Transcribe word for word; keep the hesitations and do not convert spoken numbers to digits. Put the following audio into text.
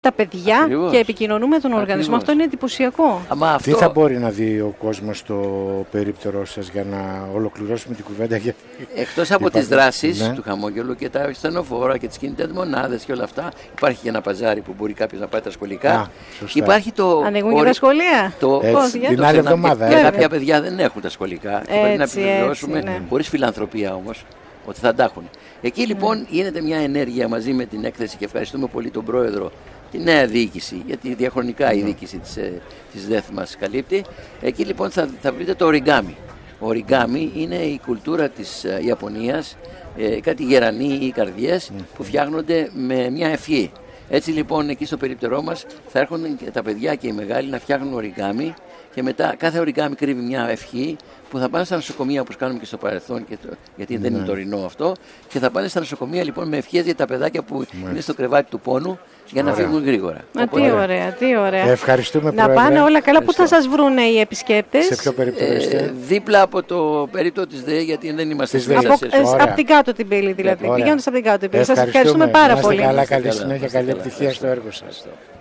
τα παιδιά Ακριβώς. και επικοινωνούμε με τον οργανισμό. Ακριβώς. Αυτό είναι εντυπωσιακό. Αμα αυτό... Τι θα μπορεί να δει ο κόσμος στο περίπτερό σας για να ολοκληρώσουμε την κουβέντα? Για... Εκτός από Υπάρχει... τις δράσεις ναι. του χαμόγελου και τα στενοφόρα και τις κινητές μονάδες και όλα αυτά, υπάρχει και ένα παζάρι που μπορεί κάποιος να πάει τα σχολικά. Α, υπάρχει το. Ανοίγουν και τα σχολεία. Το... Έτσι, για την το άλλη Ξένα- εβδομάδα. και ε. κάποια παιδιά δεν έχουν τα σχολικά. Και πρέπει να Έτσι, επιβεβαιώσουμε, έτσι, ναι. χωρίς φιλανθρωπία όμως, ότι θα τα έχουν. Εκεί λοιπόν γίνεται μια ενέργεια μαζί με την έκθεση και ευχαριστούμε πολύ τον πρόεδρο, τη νέα διοίκηση, γιατί διαχρονικά η διοίκηση της, ε, της ΔΕΘ μας καλύπτει. Εκεί λοιπόν θα, θα βρείτε το οριγκάμι. Ο οριγκάμι είναι η κουλτούρα της ε, Ιαπωνίας, ε, κάτι γερανοί ή καρδιές που φτιάχνονται με μια ευχή. Έτσι λοιπόν εκεί στο περίπτερό μας θα έρχονται και τα παιδιά και οι μεγάλοι να φτιάχνουν οριγκάμι και μετά κάθε οριγκάμι κρύβει μια ευχή που θα πάνε στα νοσοκομεία όπως κάνουμε και στο παρελθόν, και το, γιατί δεν είναι τωρινό αυτό, και θα πάνε στα νοσοκομεία λοιπόν με ευχές για τα παιδάκια που είναι στο κρεβάτι του πόνου για να Ωραία. φύγουν γρήγορα. Μα τι ωραία, τι ωραία. Ευχαριστούμε, Να Πρόεδρε. πάνε όλα καλά. Πού θα Ευχαριστώ. σας βρούνε οι επισκέπτες? Σε ποιο περίπτερο Ε, είστε? δίπλα από το περίπτωμα της ΔΕΗ, γιατί δεν είμαστε Της στις ΔΕΗ. Από, τέσσερις. ε, Ωραία. από την κάτω την πύλη δηλαδή. Ωραία. Πηγαίνοντας από την κάτω την πύλη. Σας Ευχαριστούμε. ευχαριστούμε πάρα Να είστε πολύ. καλά, Να είστε καλή καλά, συνέχεια, να είστε καλή καλά. επιτυχία στο έργο σας. Ευχαριστώ.